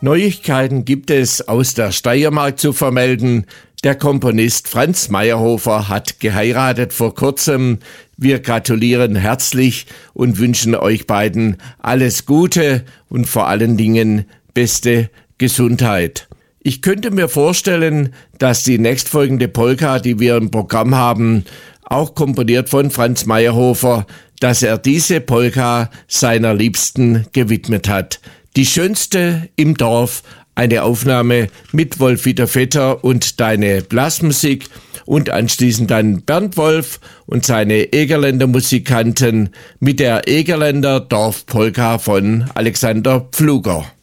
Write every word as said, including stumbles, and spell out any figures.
Neuigkeiten gibt es aus der Steiermark zu vermelden. Der Komponist Franz Mayerhofer hat geheiratet vor kurzem. Wir gratulieren herzlich und wünschen euch beiden alles Gute und vor allen Dingen beste Gesundheit. Ich könnte mir vorstellen, dass die nächstfolgende Polka, die wir im Programm haben, auch komponiert von Franz Mayerhofer, dass er diese Polka seiner Liebsten gewidmet hat. Die schönste im Dorf, eine Aufnahme mit Wolf-Dieter Vetter und Deine Blasmusik und anschließend dann Bernd Wolf und seine Egerländer Musikanten mit der Egerländer Dorfpolka von Alexander Pfluger.